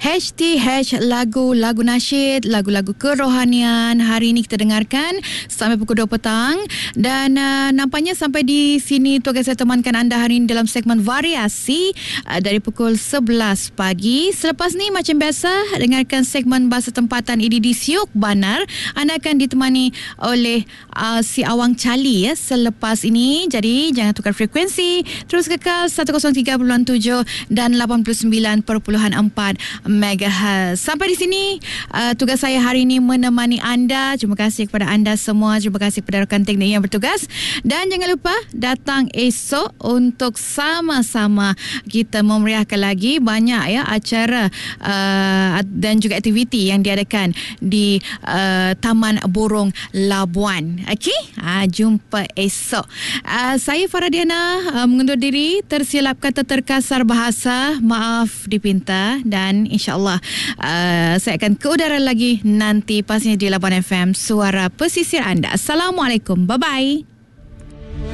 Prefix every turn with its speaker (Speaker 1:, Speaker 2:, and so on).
Speaker 1: HTH lagu-lagu nasyid, lagu-lagu kerohanian. Hari ini kita dengarkan sampai pukul 2 petang. Dan nampaknya sampai di sini tugas saya temankan anda hari ini dalam segmen variasi dari pukul 11 pagi. Selepas ni macam biasa, dengarkan segmen bahasa tempatan ini di Siok Banar. Anda akan ditemani oleh si Awang Cali ya selepas ini. Jadi jangan tukar frekuensi. Terus kekal 103.7 dan 89.4 MHz. Sampai di sini tugas saya hari ini menemani anda. Terima kasih kepada anda semua. Terima kasih kepada rakan teknik yang bertugas. Dan jangan lupa datang esok untuk sama-sama kita memeriahkan lagi banyak ya acara dan juga aktiviti yang diadakan di Taman Burung Labuan. Okey, jumpa esok. Saya Faradiana mengundur diri. Tersilap kata, terkasar bahasa, maaf dipinta, dan insyaAllah saya akan ke udara lagi nanti pastinya di Labuan FM, suara pesisir anda. Assalamualaikum, bye-bye.